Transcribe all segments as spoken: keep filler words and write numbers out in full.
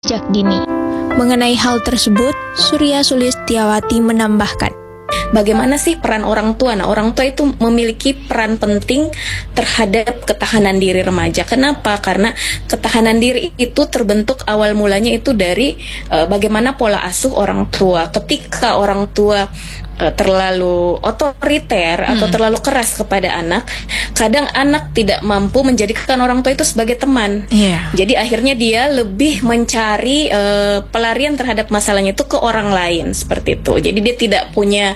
sejak dini. Mengenai hal tersebut, Surya Sulistiawati menambahkan, bagaimana sih peran orang tua? Nah, orang tua itu memiliki peran penting terhadap ketahanan diri remaja. Kenapa? Karena ketahanan diri itu terbentuk awal mulanya itu dari uh, bagaimana pola asuh orang tua. Ketika orang tua uh, terlalu otoriter atau hmm. terlalu keras kepada anak, kadang anak tidak mampu menjadikan orang tua itu sebagai teman. Yeah. Jadi akhirnya dia lebih mencari uh, pelarian terhadap masalahnya itu ke orang lain, seperti itu. Jadi dia tidak punya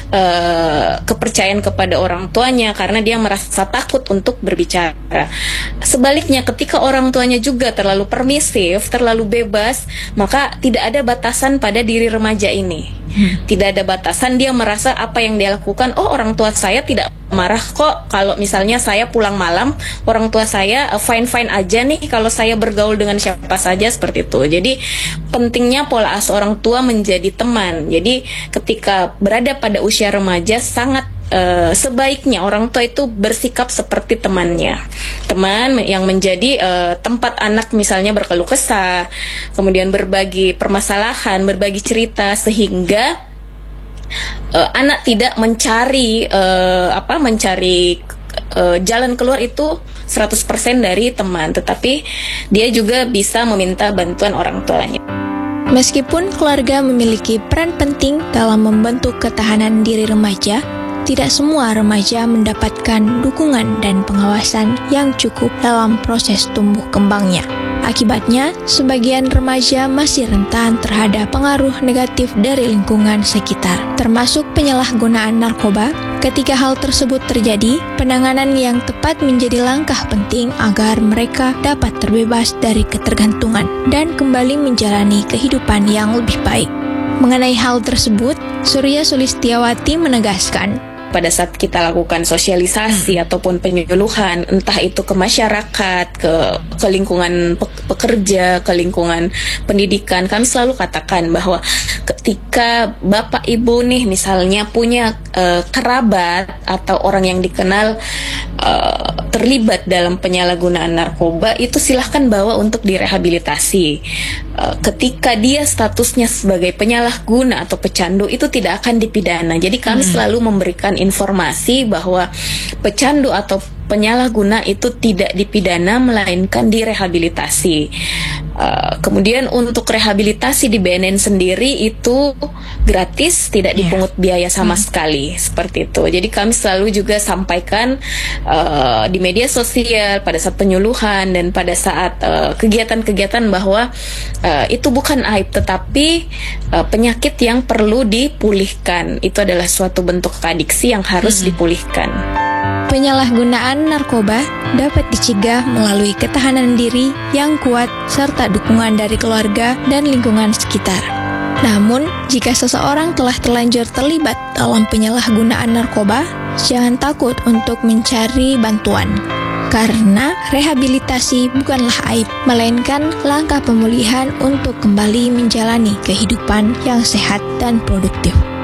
uh, kepercayaan kepada orang tuanya karena dia merasa takut untuk berbicara. Sebaliknya, ketika orang tuanya juga terlalu permisif, terlalu bebas, maka tidak ada batasan pada diri remaja ini. Hmm. Tidak ada batasan, dia merasa apa yang dia lakukan, oh orang tua saya tidak marah kok kalau misalnya saya pulang malam, orang tua saya fine-fine aja nih kalau saya bergaul dengan siapa saja, seperti itu. Jadi pentingnya pola asuh orang tua menjadi teman. Jadi ketika berada pada usia remaja, sangat Uh, sebaiknya orang tua itu bersikap seperti temannya, teman yang menjadi uh, tempat anak misalnya berkeluh kesah, kemudian berbagi permasalahan, berbagi cerita, sehingga uh, anak tidak mencari uh, apa mencari uh, jalan keluar itu seratus persen dari teman, tetapi dia juga bisa meminta bantuan orang tuanya. Meskipun keluarga memiliki peran penting dalam membentuk ketahanan diri remaja, tidak semua remaja mendapatkan dukungan dan pengawasan yang cukup dalam proses tumbuh kembangnya. Akibatnya, sebagian remaja masih rentan terhadap pengaruh negatif dari lingkungan sekitar, termasuk penyalahgunaan narkoba. Ketika hal tersebut terjadi, penanganan yang tepat menjadi langkah penting agar mereka dapat terbebas dari ketergantungan dan kembali menjalani kehidupan yang lebih baik. Mengenai hal tersebut, Surya Sulistiawati menegaskan, pada saat kita lakukan sosialisasi ataupun penyuluhan, entah itu ke masyarakat, ke, ke lingkungan pekerja, ke lingkungan pendidikan, kami selalu katakan bahwa ketika bapak ibu nih misalnya punya uh, kerabat atau orang yang dikenal uh, terlibat dalam penyalahgunaan narkoba, itu silahkan bawa untuk direhabilitasi. Uh, ketika dia statusnya sebagai penyalahguna atau pecandu, itu tidak akan dipidana. Jadi kami hmm. selalu memberikan informasi bahwa pecandu atau penyalahguna itu tidak dipidana melainkan direhabilitasi. Uh, kemudian untuk rehabilitasi di B N N sendiri itu gratis, tidak dipungut yeah. biaya sama hmm. sekali, seperti itu. Jadi kami selalu juga sampaikan uh, di media sosial pada saat penyuluhan dan pada saat uh, kegiatan-kegiatan bahwa uh, itu bukan aib, tetapi uh, penyakit yang perlu dipulihkan. Itu adalah suatu bentuk adiksi yang harus hmm. dipulihkan. Penyalahgunaan narkoba dapat dicegah melalui ketahanan diri yang kuat serta dukungan dari keluarga dan lingkungan sekitar. Namun, jika seseorang telah terlanjur terlibat dalam penyalahgunaan narkoba, jangan takut untuk mencari bantuan. Karena rehabilitasi bukanlah aib, melainkan langkah pemulihan untuk kembali menjalani kehidupan yang sehat dan produktif.